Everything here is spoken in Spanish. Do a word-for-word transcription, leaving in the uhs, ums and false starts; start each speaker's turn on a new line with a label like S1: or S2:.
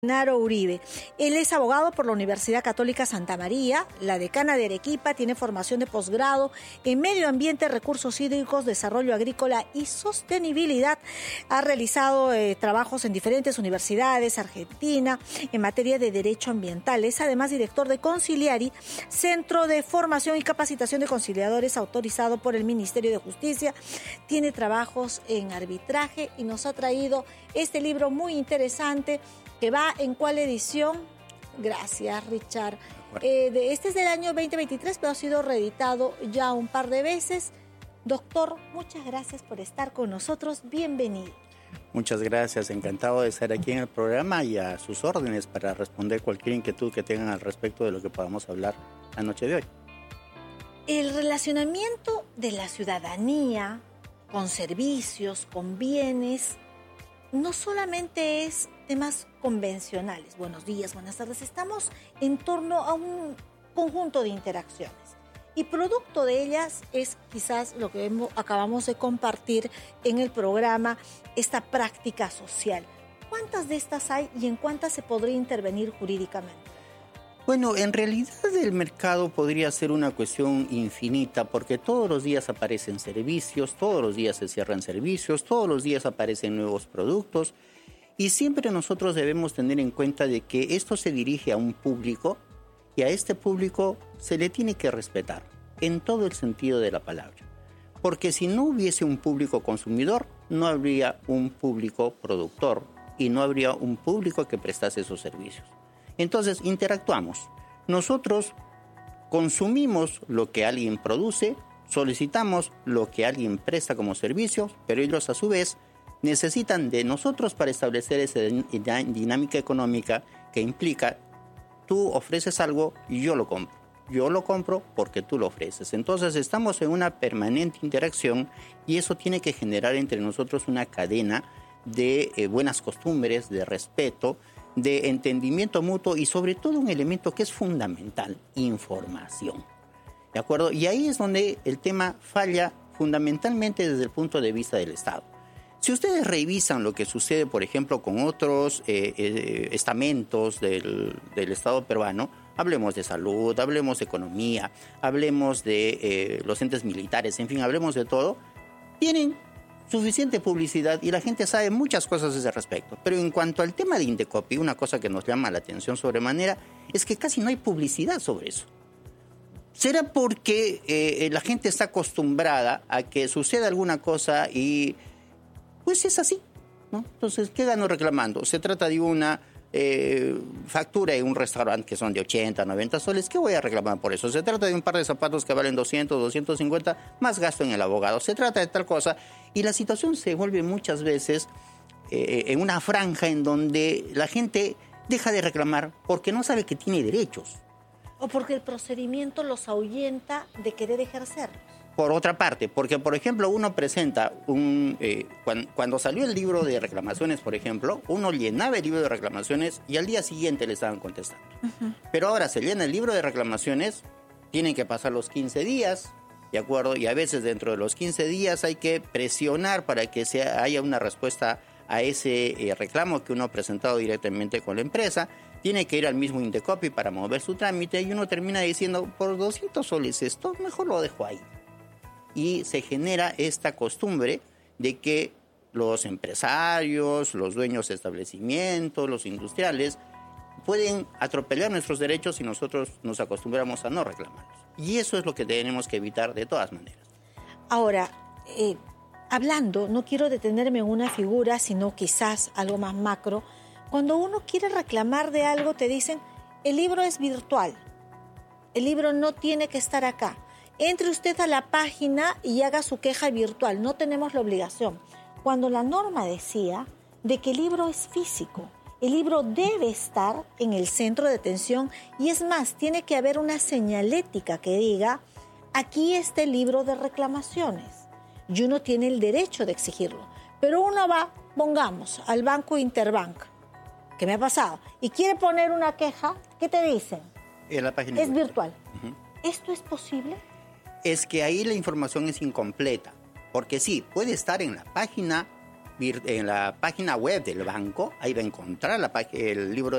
S1: Naro Uribe. Él es abogado por la Universidad Católica Santa María, la decana de Arequipa, tiene formación de posgrado en Medio Ambiente, Recursos Hídricos, Desarrollo Agrícola y Sostenibilidad. Ha realizado eh, trabajos en diferentes universidades, Argentina, en materia de Derecho Ambiental. Es además director de Conciliari, Centro de Formación y Capacitación de Conciliadores autorizado por el Ministerio de Justicia. Tiene trabajos en arbitraje y nos ha traído este libro muy interesante que va en cuál edición. Gracias, Richard. Eh, de, este es del año veinte veintitrés, pero ha sido reeditado ya un par de veces. Doctor, muchas gracias por estar con nosotros. Bienvenido.
S2: Muchas gracias. Encantado de estar aquí en el programa y a sus órdenes para responder cualquier inquietud que tengan al respecto de lo que podamos hablar la noche de hoy.
S1: El relacionamiento de la ciudadanía con servicios, con bienes, no solamente es temas convencionales, buenos días, buenas tardes, estamos en torno a un conjunto de interacciones y producto de ellas es quizás lo que hemos, acabamos de compartir en el programa, esta práctica social. ¿Cuántas de estas hay y en cuántas se podría intervenir jurídicamente?
S2: Bueno, en realidad el mercado podría ser una cuestión infinita porque todos los días aparecen servicios, todos los días se cierran servicios, todos los días aparecen nuevos productos. Y siempre nosotros debemos tener en cuenta de que esto se dirige a un público y a este público se le tiene que respetar en todo el sentido de la palabra. Porque si no hubiese un público consumidor, no habría un público productor y no habría un público que prestase esos servicios. Entonces interactuamos. Nosotros consumimos lo que alguien produce, solicitamos lo que alguien presta como servicio, pero ellos a su vez necesitan de nosotros para establecer esa dinámica económica que implica tú ofreces algo y yo lo compro. Yo lo compro porque tú lo ofreces. Entonces estamos en una permanente interacción y eso tiene que generar entre nosotros una cadena de eh, buenas costumbres, de respeto, de entendimiento mutuo y sobre todo un elemento que es fundamental, información. ¿De acuerdo? Y ahí es donde el tema falla fundamentalmente desde el punto de vista del Estado. Si ustedes revisan lo que sucede, por ejemplo, con otros eh, eh, estamentos del, del Estado peruano, hablemos de salud, hablemos de economía, hablemos de eh, los entes militares, en fin, hablemos de todo, tienen suficiente publicidad y la gente sabe muchas cosas a ese respecto. Pero en cuanto al tema de Indecopi, una cosa que nos llama la atención sobremanera es que casi no hay publicidad sobre eso. ¿Será porque eh, la gente está acostumbrada a que suceda alguna cosa y pues es así, ¿no? Entonces, ¿qué gano reclamando? Se trata de una eh, factura en un restaurante que son de ochenta, noventa soles. ¿Qué voy a reclamar por eso? Se trata de un par de zapatos que valen doscientos, doscientos cincuenta, más gasto en el abogado. Se trata de tal cosa. Y la situación se vuelve muchas veces eh, en una franja en donde la gente deja de reclamar porque no sabe que tiene derechos.
S1: O porque el procedimiento los ahuyenta de querer ejercerlos.
S2: Por otra parte, porque, por ejemplo, uno presenta un... Eh, cuando, cuando salió el libro de reclamaciones, por ejemplo, uno llenaba el libro de reclamaciones y al día siguiente le estaban contestando. Uh-huh. Pero ahora se llena el libro de reclamaciones, tienen que pasar los quince días, ¿de acuerdo? Y a veces dentro de los quince días hay que presionar para que sea, haya una respuesta a ese eh, reclamo que uno ha presentado directamente con la empresa. Tiene que ir al mismo Indecopi para mover su trámite y uno termina diciendo, por doscientos soles esto, mejor lo dejo ahí. Y se genera esta costumbre de que los empresarios, los dueños de establecimientos, los industriales, pueden atropellar nuestros derechos si nosotros nos acostumbramos a no reclamarlos. Y eso es lo que tenemos que evitar de todas maneras.
S1: Ahora, eh, hablando, no quiero detenerme en una figura, sino quizás algo más macro. Cuando uno quiere reclamar de algo, te dicen, el libro es virtual, el libro no tiene que estar acá. Entre usted a la página y haga su queja virtual, no tenemos la obligación. Cuando la norma decía de que el libro es físico, el libro debe estar en el centro de atención y es más, tiene que haber una señalética que diga, aquí está el libro de reclamaciones y uno tiene el derecho de exigirlo. Pero uno va, pongamos, al Banco Interbank, que me ha pasado, y quiere poner una queja, ¿qué te dicen?
S2: En la página
S1: es virtual.
S2: Uh-huh.
S1: ¿Esto es posible?
S2: Es que ahí la información es incompleta, porque sí, puede estar en la página en la página web del banco, ahí va a encontrar la, el libro